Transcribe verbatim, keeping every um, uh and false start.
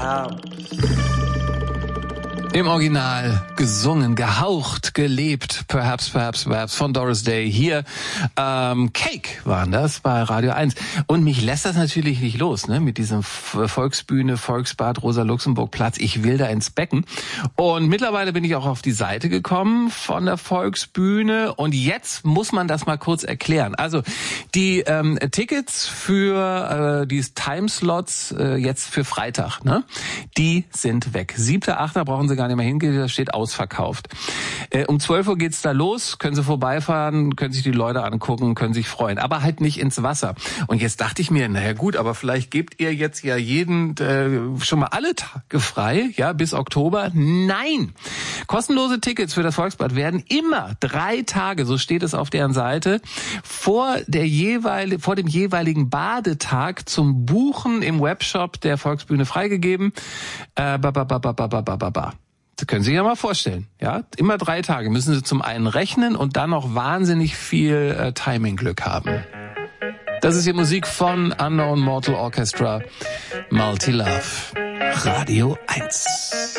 Alarm. Im Original gesungen, gehaucht, gelebt, perhaps, perhaps, perhaps von Doris Day. Hier ähm, Cake waren das bei Radio eins. Und mich lässt das natürlich nicht los, ne? Mit diesem Volksbühne, Volksbad, Rosa-Luxemburg-Platz. Ich will da ins Becken. Und mittlerweile bin ich auch auf die Seite gekommen von der Volksbühne. Und jetzt muss man das mal kurz erklären. Also die ähm, Tickets für äh, die Timeslots äh, jetzt für Freitag, ne? Die sind weg. siebter achter brauchen Sie gar nicht mehr hingehen, das steht ausverkauft. Äh, um zwölf Uhr geht's da los, können Sie vorbeifahren, können sich die Leute angucken, können sich freuen, aber halt nicht ins Wasser. Und jetzt dachte ich mir, naja gut, aber vielleicht gebt ihr jetzt ja jeden äh, schon mal alle Tage frei, ja, bis Oktober. Nein! Kostenlose Tickets für das Volksbad werden immer drei Tage, so steht es auf deren Seite, vor der jeweil, vor dem jeweiligen Badetag zum Buchen im Webshop der Volksbühne freigegeben. Äh, ba, ba, ba, ba, ba, ba, ba, ba. Das können Sie sich ja mal vorstellen. Ja, immer drei Tage müssen Sie zum einen rechnen und dann noch wahnsinnig viel äh, Timing-Glück haben. Das ist die Musik von Unknown Mortal Orchestra, Multi Love, Radio eins.